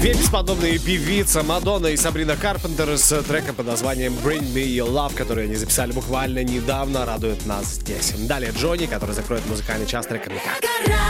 Две бесподобные певицы Мадонна и Сабрина Карпентер с треком под названием Bring Me Your Love, который они записали буквально недавно, радует нас здесь. Далее Джонни, который закроет музыкальный час треком «Никак».